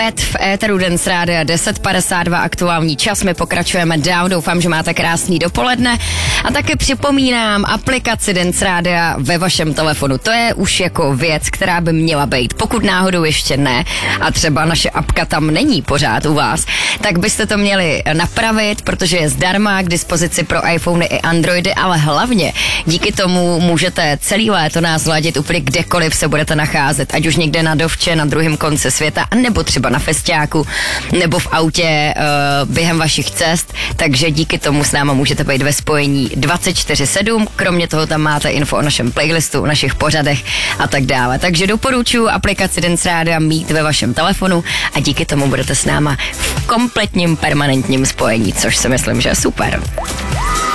V éteru Dance Rádia 10:52 aktuální čas, my pokračujeme dál, doufám, že máte krásný dopoledne a taky připomínám aplikaci Dance Rádia ve vašem telefonu. To je už jako věc, která by měla být. Pokud náhodou ještě ne a třeba naše apka tam není pořád u vás, tak byste to měli napravit, protože je zdarma k dispozici pro iPhony i Androidy, ale hlavně díky tomu můžete celý léto nás ladit úplně kdekoliv se budete nacházet, ať už někde na dovče na druhém konci světa, nebo třeba na festiáku, nebo v autě během vašich cest, takže díky tomu s náma můžete být ve spojení 24/7, kromě toho tam máte info o našem playlistu, o našich pořadech a tak dále. Takže doporučuji aplikaci Dance Rádia mít ve vašem telefonu a díky tomu budete s náma v kompletním permanentním spojení, což si myslím, že je super.